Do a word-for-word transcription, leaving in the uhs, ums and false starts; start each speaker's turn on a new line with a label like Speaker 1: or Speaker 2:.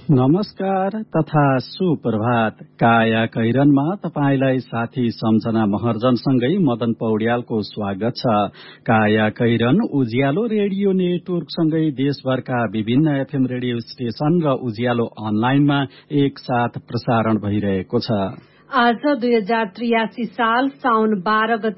Speaker 1: नमस्कार तथा सुप्रभात। काया कैरनमा तपाईलाई साथी सम्झना महर्जनसँगै मदन पौड्यालको स्वागत छ। काया कैरन उज्यालो रेडियो नेटवर्कसँगै देशभरका विभिन्न एफएम रेडियो स्टेशन र उज्यालो अनलाइनमा एक साथ प्रसारण भइरहेको छ।
Speaker 2: आज दुई हजार त्रियासी साल साउन बाह्र गते